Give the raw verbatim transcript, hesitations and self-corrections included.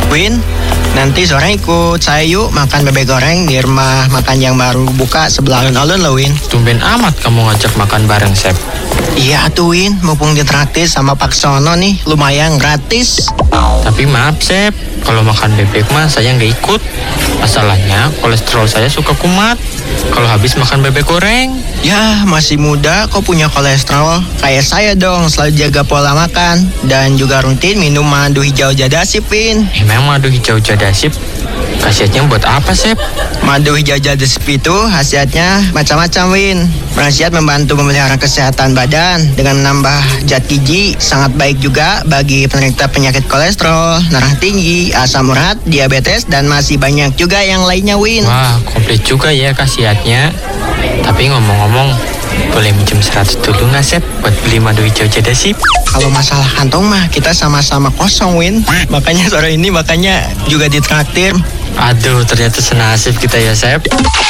Win, nanti sore ikut saya yuk makan bebek goreng di rumah makan yang baru buka sebelah alun-alun loh, Win. Tumben amat kamu ngajak makan bareng, Sep. Iya tuh, Win, mumpung ditraktir sama Pak Sono nih, lumayan gratis. Tapi maaf, Sep, kalau makan bebek mah saya nggak ikut. Masalahnya kolesterol saya suka kumat kalau habis makan bebek goreng. Ya, masih muda kok punya kolesterol. Kayak saya dong, selalu jaga pola makan dan juga rutin minum madu hijau jadasip, Win. Emang madu hijau jadasip khasiatnya buat apa, Sep? Madu hijau jadasip itu khasiatnya macam-macam, Win. Berkhasiat membantu memelihara kesehatan badan dengan menambah zat gizi, sangat baik juga bagi penderita penyakit kolesterol, darah tinggi, asam urat, diabetes, dan masih banyak juga yang lainnya, Win. Wah, komplit juga ya khasiatnya. Tapi ngomong-ngomong, boleh minjem seratus dulu nggak, Sep, buat beli madu hijau jadasip? Kalau masalah kantong mah kita sama-sama kosong, Win. Makanya sore ini makanya juga ditraktir. Aduh, ternyata senasib kita ya, Sep.